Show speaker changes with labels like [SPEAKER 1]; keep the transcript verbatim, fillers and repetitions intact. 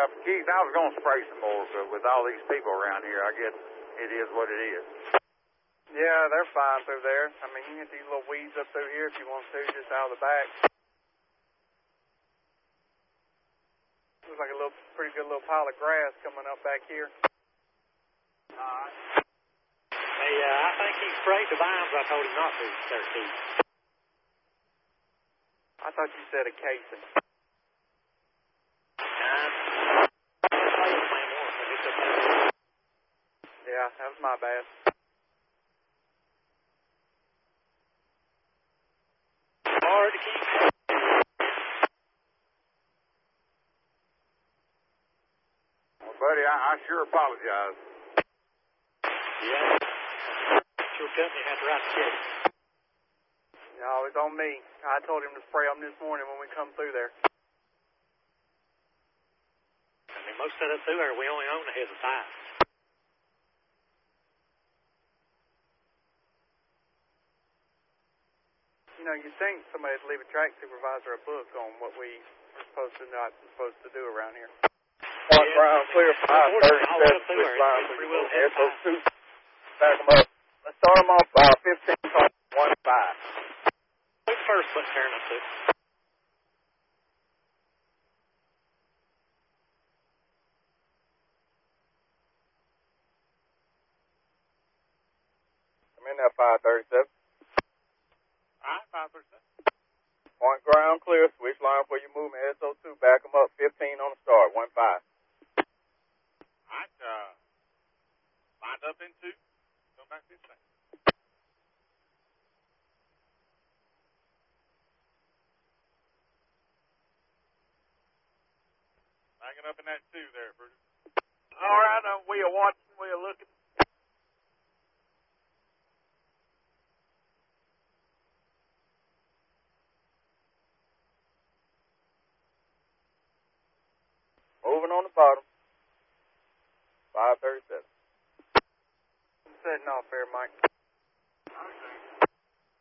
[SPEAKER 1] Uh, Keith, I was going to spray some more, but with all these people around here, I guess it is what it is.
[SPEAKER 2] Yeah, they're fine through there. I mean, you can get these little weeds up through here if you want to, just out of the back. Looks like a little, pretty good little pile of grass coming up back here.
[SPEAKER 3] Alright. Hey, uh, I think he sprayed the vines. I told him not to, there, Keith.
[SPEAKER 2] I thought you said a casing.
[SPEAKER 3] Uh,
[SPEAKER 2] yeah, that was my bad.
[SPEAKER 3] Hard to keep.
[SPEAKER 1] Well, buddy, I, I sure apologize.
[SPEAKER 3] Yeah. Your company had to write the check.
[SPEAKER 2] No, it's on me. I told him to spray them this morning when we come through there.
[SPEAKER 3] I mean, most of us through there, we only own a head of five.
[SPEAKER 2] You know, you'd think somebody would leave a track supervisor a book on what we are supposed to not supposed to do around here.
[SPEAKER 4] One yeah, ground clear, five thirty-seven, switch line for you. S O two, back them up. Let's start them off uh, fifteen, one five.
[SPEAKER 3] Who's first foot turn up to?
[SPEAKER 4] I'm in there, five thirty-seven.
[SPEAKER 3] All right, five thirty-seven.
[SPEAKER 4] One ground clear, switch line for your movement, S O two, back them up, fifteen on the start, one five.
[SPEAKER 3] All right, uh, lined up in two, go back this way. Backing up in that two there, Bruce.
[SPEAKER 4] All right, uh, we are watching, we are looking. Moving on the bottom. five thirty-seven.
[SPEAKER 2] I'm setting off there, Mike.